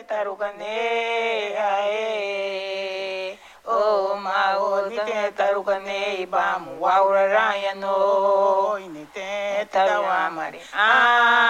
tarukane ae o mao nite tarukane bam waura rayano nite tawamari